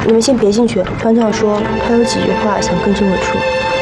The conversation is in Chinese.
你们先别进去，团长说他有几句话想跟着我说。